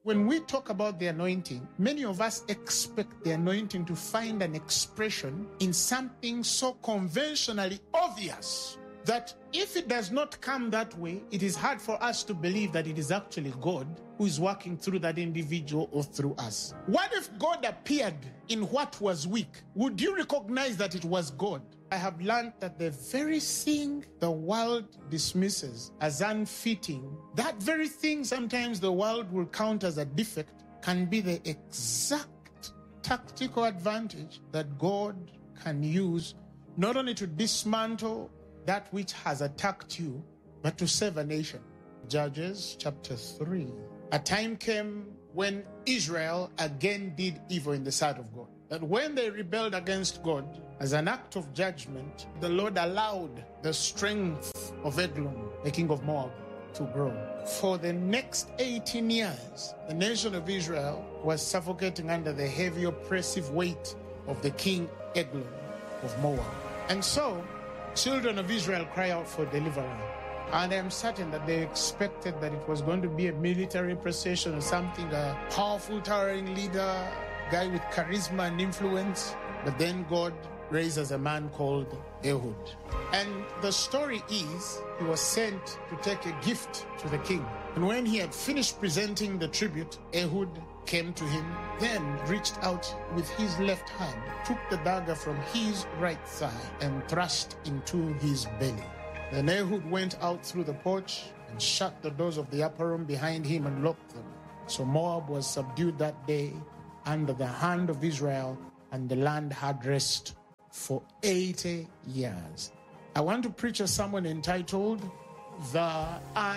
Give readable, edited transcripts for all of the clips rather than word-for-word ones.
when we talk about the anointing, many of us expect the anointing to find an expression in something so conventionally obvious that if it does not come that way, it is hard for us to believe that it is actually God who is working through that individual or through us. What if God appeared in what was weak? Would you recognize that it was God? I have learned that the very thing the world dismisses as unfitting, that very thing sometimes the world will count as a defect, can be the exact tactical advantage that God can use not only to dismantle that which has attacked you, but to save a nation. Judges chapter 3. A time came when Israel again did evil in the sight of God. That when they rebelled against God, as an act of judgment, the Lord allowed the strength of Eglon, the king of Moab, to grow. For the next 18 years, the nation of Israel was suffocating under the heavy oppressive weight of the king Eglon of Moab. And so, children of Israel cry out for deliverance. And I am certain that they expected that it was going to be a military procession or something, a powerful, towering leader, guy with charisma and influence. But then God raises a man called Ehud. And the story is he was sent to take a gift to the king. And when he had finished presenting the tribute, Ehud came to him, then reached out with his left hand, took the dagger from his right thigh and thrust into his belly. Then Ehud went out through the porch and shut the doors of the upper room behind him and locked them. So Moab was subdued that day under the hand of Israel, and the land had rest for 80 years. I want to preach a sermon entitled The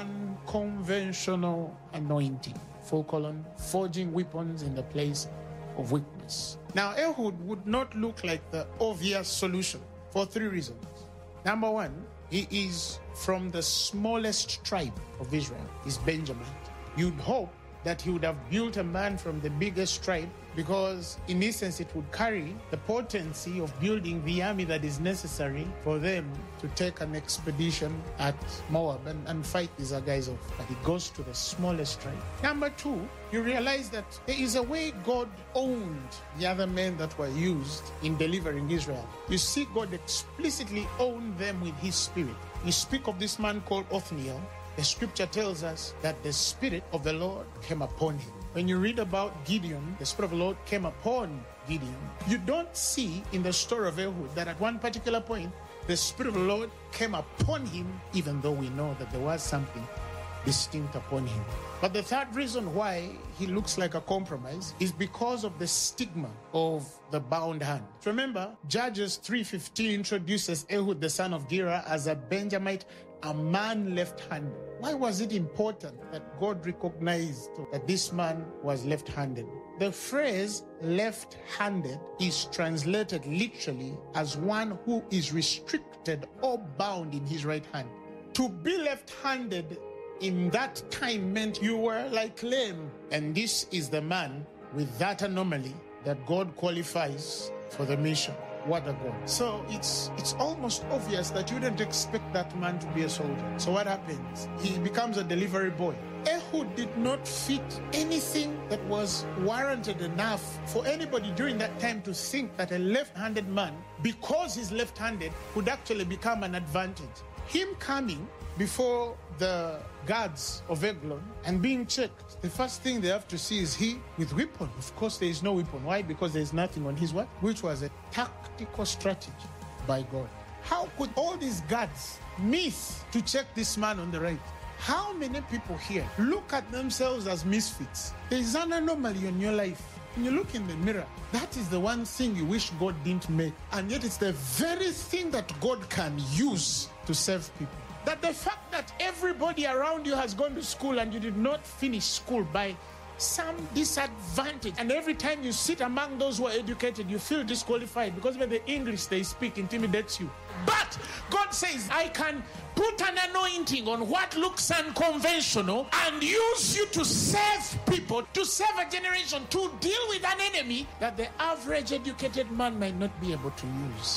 Unconventional Anointing, : Forging Weapons in the Place of Weakness. Now, Ehud would not look like the obvious solution for 3 reasons. Number 1, he is from the smallest tribe of Israel, is Benjamin. You'd hope that he would have built a man from the biggest tribe, because in essence it would carry the potency of building the army that is necessary for them to take an expedition at Moab and fight these guys off. But he goes to the smallest tribe. Number 2, you realize that there is a way God owned the other men that were used in delivering Israel. You see, God explicitly owned them with his spirit. You speak of this man called Othniel. The scripture tells us that the Spirit of the Lord came upon him. When you read about Gideon, the Spirit of the Lord came upon Gideon. You don't see in the story of Ehud that at one particular point, the Spirit of the Lord came upon him, even though we know that there was something distinct upon him. But the third reason why he looks like a compromise is because of the stigma of the bound hand. Remember, Judges 3:15 introduces Ehud, the son of Gera, as a Benjamite, a man left-handed. Why was it important that God recognized that this man was left-handed? The phrase left-handed is translated literally as one who is restricted or bound in his right hand. To be left-handed in that time meant you were like lame. And this is the man with that anomaly that God qualifies for the mission. What a God. So it's almost obvious that you didn't expect that man to be a soldier. So what happens? He becomes a delivery boy. Ehud did not fit anything that was warranted enough for anybody during that time to think that a left-handed man, because he's left-handed, would actually become an advantage. Him coming before the guards of Eglon and being checked, the first thing they have to see is he with weapon. Of course, there is no weapon. Why? Because there is nothing on his what? Which was a tactical strategy by God. How could all these guards miss to check this man on the right? How many people here look at themselves as misfits? There is an anomaly in your life. When you look in the mirror, that is the one thing you wish God didn't make. And yet it's the very thing that God can use to save people. That the fact that everybody around you has gone to school and you did not finish school by some disadvantage, and every time you sit among those who are educated, you feel disqualified because when the English they speak intimidates you. But God says, I can put an anointing on what looks unconventional and use you to save people, to save a generation, to deal with an enemy that the average educated man might not be able to use.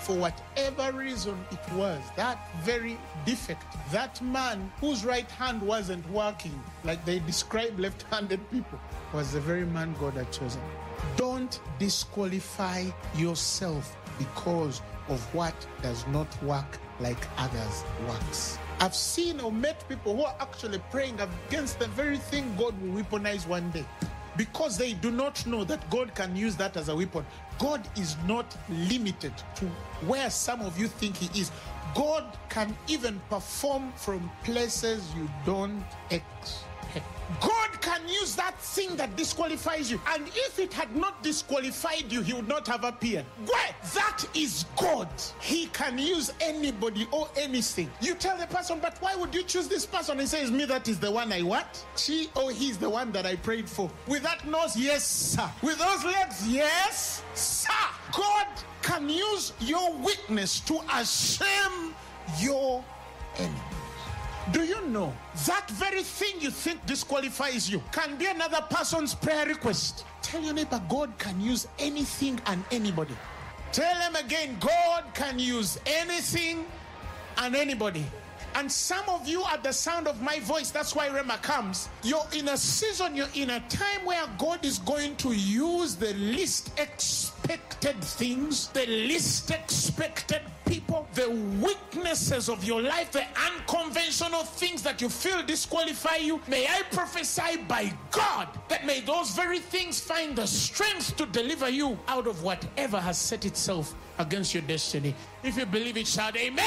for whatever reason it was, that very defect, that man whose right hand wasn't working, like they describe left-handed people, was the very man God had chosen. Don't disqualify yourself because of what does not work like others works. I've seen or met people who are actually praying against the very thing God will weaponize one day, because they do not know that God can use that as a weapon. God is not limited to where some of you think he is. God can even perform from places you don't expect. God can use that thing that disqualifies you. And if it had not disqualified you, he would not have appeared. Why? That is God. He can use anybody or anything. You tell the person, but why would you choose this person? He says, me, that is the one I what? She or he is the one that I prayed for. With that nose, yes, sir. With those legs, yes, sir. God can use your weakness to ashame your enemy. Do you know that very thing you think disqualifies you can be another person's prayer request? Tell your neighbor, God can use anything and anybody. Tell them again, God can use anything and anybody. And some of you, at the sound of my voice, that's why Rema comes, you're in a season, you're in a time where God is going to use the least expected things, the least expected people, the weaknesses of your life, the unconventional things that you feel disqualify you. May I prophesy by God that may those very things find the strength to deliver you out of whatever has set itself against your destiny. If you believe it, shout amen.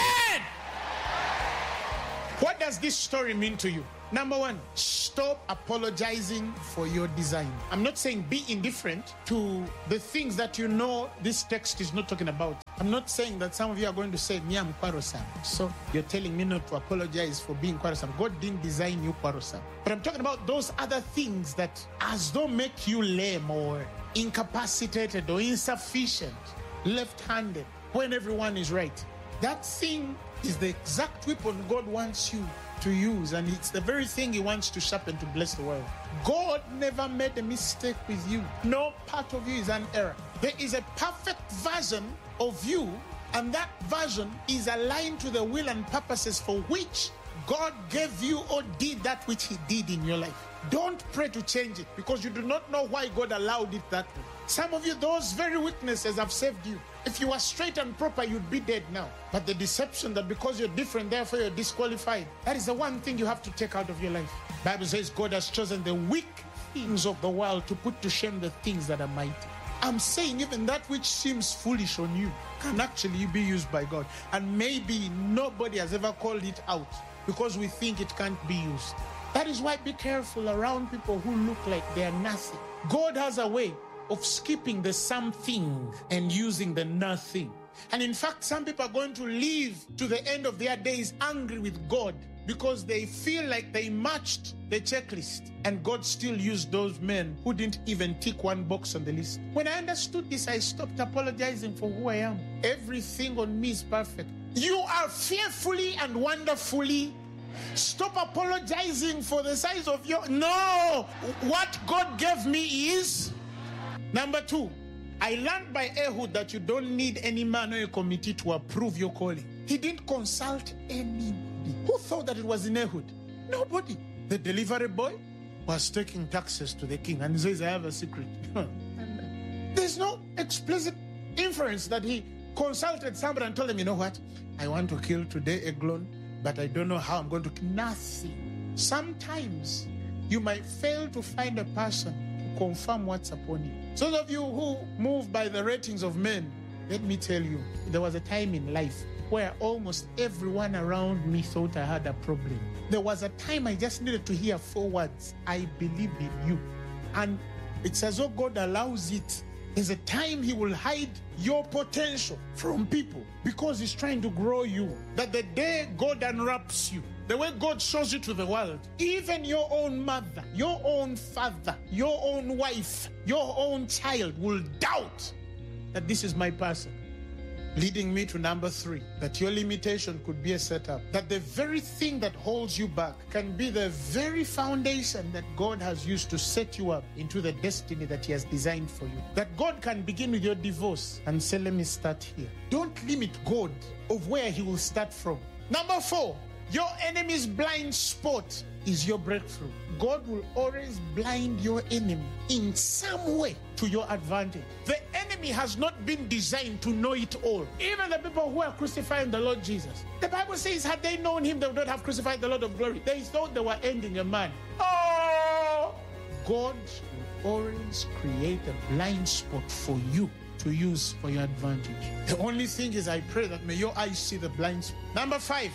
What does this story mean to you? Number one, stop apologizing for your design. I'm not saying be indifferent to the things that you know this text is not talking about. I'm not saying that some of you are going to say, me, I'm quarrelsome. So you're telling me not to apologize for being quarrelsome. God didn't design you quarrelsome. But I'm talking about those other things that as though make you lame or incapacitated or insufficient, left-handed, when everyone is right. That thing is the exact weapon God wants you to use, and it's the very thing he wants to sharpen to bless the world. God never made a mistake with you. No part of you is an error. There is a perfect version of you, and that version is aligned to the will and purposes for which God gave you or did that which he did in your life. Don't pray to change it, because you do not know why God allowed it that way. Some of you, those very weaknesses have saved you. If you were straight and proper, you'd be dead now. But the deception that because you're different, therefore you're disqualified, that is the one thing you have to take out of your life. The Bible says God has chosen the weak things of the world to put to shame the things that are mighty. I'm saying even that which seems foolish on you can actually be used by God. And maybe nobody has ever called it out because we think it can't be used. That is why be careful around people who look like they are nothing. God has a way of skipping the something and using the nothing. And in fact, some people are going to live to the end of their days angry with God because they feel like they matched the checklist, and God still used those men who didn't even tick one box on the list. When I understood this, I stopped apologizing for who I am. Everything on me is perfect. You are fearfully and wonderfully. Stop apologizing for the size of your... No! What God gave me is... Number two, I learned by Ehud that you don't need any man or a committee to approve your calling. He didn't consult anybody. Who thought that it was in Ehud? Nobody. The delivery boy was taking taxes to the king and says, I have a secret. There's no explicit inference that he consulted somebody and told him, you know what? I want to kill today Eglon, but I don't know how I'm going to kill. Nothing. Sometimes you might fail to find a person to confirm what's upon you. So those of you who move by the ratings of men, let me tell you, there was a time in life where almost everyone around me thought I had a problem. There was a time I just needed to hear 4 words. I believe in you. And it's as though God allows it. There's a time he will hide your potential from people because he's trying to grow you. That the day God unwraps you, the way God shows you to the world, even your own mother, your own father, your own wife, your own child will doubt that this is my person. Leading me to number 3, that your limitation could be a setup. That the very thing that holds you back can be the very foundation that God has used to set you up into the destiny that He has designed for you. That God can begin with your divorce and say, let me start here. Don't limit God of where He will start from. Number 4, your enemy's blind spot is your breakthrough. God will always blind your enemy in some way to your advantage. The enemy has not been designed to know it all. Even the people who are crucifying the Lord Jesus, the Bible says, had they known Him, they would not have crucified the Lord of glory. They thought they were ending a man. Oh! God will always create a blind spot for you to use for your advantage. The only thing is, I pray that may your eyes see the blind spot. Number 5,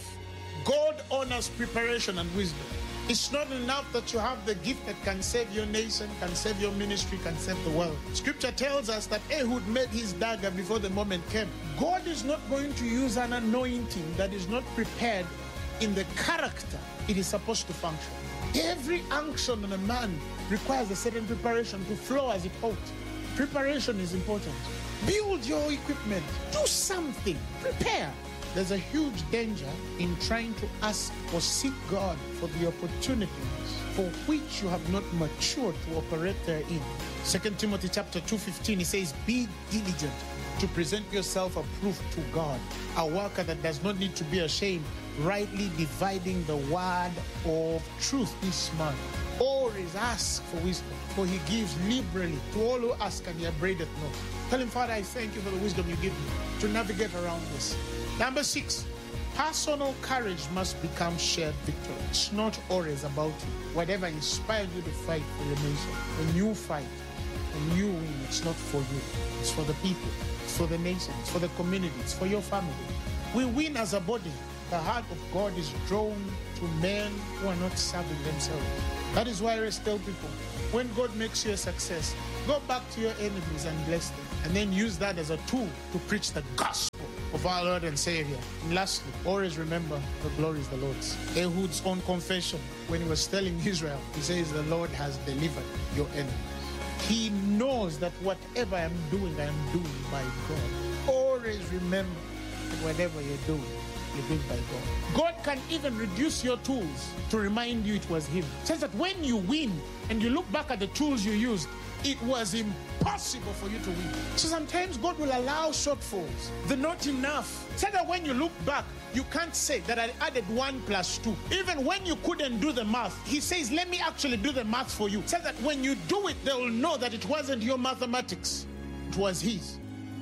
God honors preparation and wisdom. It's not enough that you have the gift that can save your nation, can save your ministry, can save the world. Scripture tells us that Ehud made his dagger before the moment came. God is not going to use an anointing that is not prepared in the character it is supposed to function. Every unction on a man requires a certain preparation to flow as it ought. Preparation is important. Build your equipment. Do something. Prepare. There's a huge danger in trying to ask or seek God for the opportunities for which you have not matured to operate therein. 2 Timothy chapter 2:15, it says, be diligent to present yourself approved to God, a worker that does not need to be ashamed, rightly dividing the word of truth. This man always ask for wisdom, for He gives liberally to all who ask, and He upbraideth not. Tell Him, Father, I thank You for the wisdom You give me to navigate around this. Number 6, personal courage must become shared victory. It's not always about you. Whatever inspired you to fight for your nation, when you fight, when you win, it's not for you. It's for the people. It's for the nation. It's for the community. It's for your family. We win as a body. The heart of God is drawn to men who are not serving themselves. That is why I always tell people, when God makes you a success, go back to your enemies and bless them, and then use that as a tool to preach the gospel of our Lord and Savior. And lastly, always remember the glory is the Lord's. Ehud's own confession, when he was telling Israel, he says, the Lord has delivered your enemies. He knows that whatever I'm doing by God. Always remember that whatever you're doing by God. God can even reduce your tools to remind you it was Him. It says that when you win and you look back at the tools you used, it was impossible for you to win. So sometimes God will allow shortfalls. They're not enough. So that when you look back, you can't say that I added 1 plus 2. Even when you couldn't do the math, He says, let me actually do the math for you. So that when you do it, they will know that it wasn't your mathematics. It was His.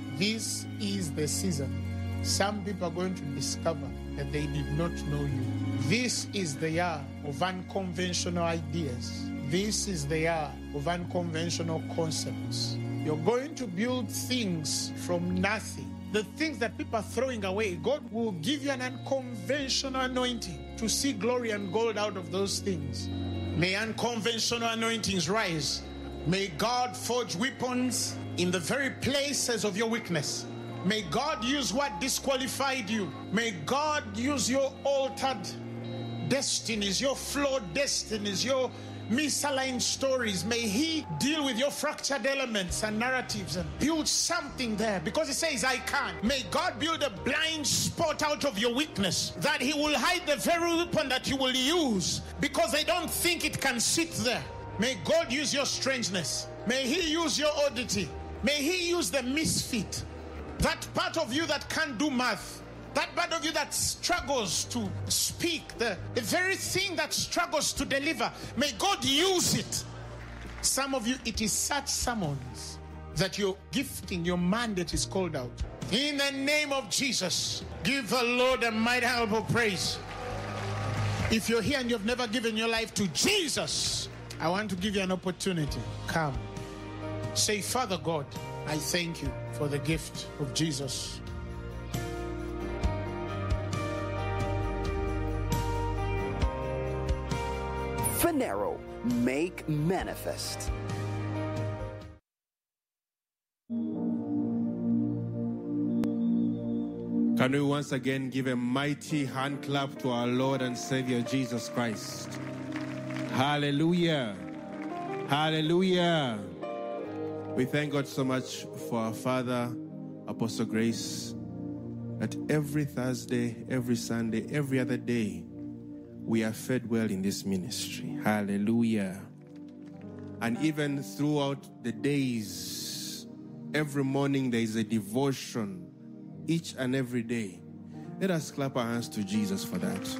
This is the season. Some people are going to discover that they did not know you. This is the year of unconventional ideas. This is the year of unconventional concepts. You're going to build things from nothing. The things that people are throwing away, God will give you an unconventional anointing to see glory and gold out of those things. May unconventional anointings rise. May God forge weapons in the very places of your weakness. May God use what disqualified you. May God use your altered destinies, your flawed destinies, your misaligned stories. May He deal with your fractured elements and narratives and build something there, because He says, I can. May God build a blind spot out of your weakness, that He will hide the very weapon that you will use, because they don't think it can sit there. May God use your strangeness. May He use your oddity. May He use the misfit. That part of you that can't do math, that part of you that struggles to speak, the very thing that struggles to deliver, may God use it. Some of you, it is such sermons that your gifting, your mandate is called out. In the name of Jesus, give the Lord a mighty help of praise. If you're here and you've never given your life to Jesus, I want to give you an opportunity. Come. Say, Father God, I thank You for the gift of Jesus. Phaneroo, make manifest. Can we once again give a mighty hand clap to our Lord and Savior Jesus Christ? Hallelujah. Hallelujah. We thank God so much for our Father, Apostle Grace, that every Thursday, every Sunday, every other day, we are fed well in this ministry. Hallelujah. And even throughout the days, every morning there is a devotion, each and every day. Let us clap our hands to Jesus for that.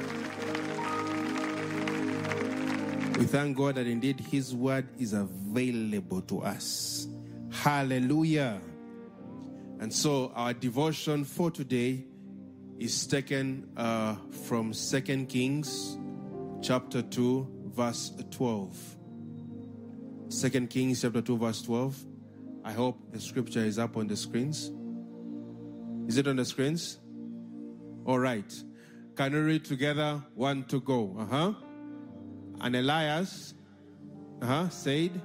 We thank God that indeed His word is available to us. Hallelujah. And so our devotion for today is taken from 2 Kings chapter 2 verse 12. 2 Kings chapter 2 verse 12. I hope the scripture is up on the screens. Is it on the screens? All right. Can we read together? 1 to go. And Elias said,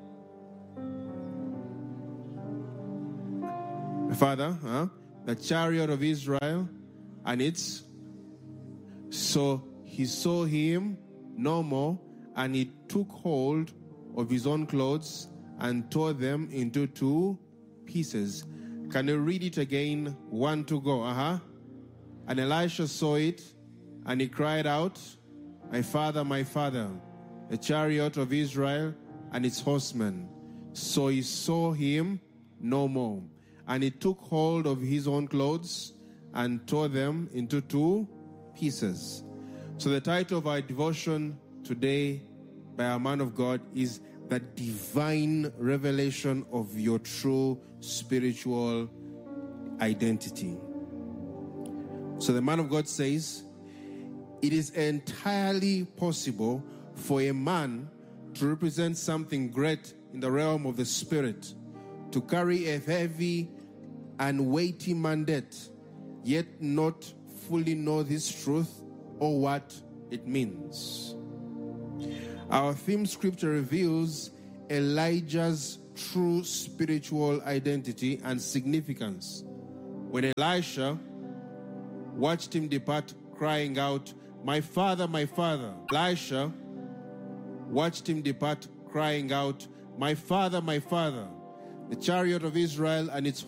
Father, the chariot of Israel and its. So he saw him no more, and he took hold of his own clothes and tore them into 2 pieces. Can you read it again? 1 to go. And Elisha saw it, and he cried out, my father, the chariot of Israel and its horsemen. So he saw him no more. And he took hold of his own clothes and tore them into 2 pieces. So the title of our devotion today by our man of God is the divine revelation of your true spiritual identity. So the man of God says, it is entirely possible for a man to represent something great in the realm of the spirit, to carry a heavy and weighty mandate, yet not fully know this truth or what it means. Our theme scripture reveals Elijah's true spiritual identity and significance. When Elisha watched him depart, crying out, my father, Elisha watched him depart, crying out, my father, the chariot of Israel and its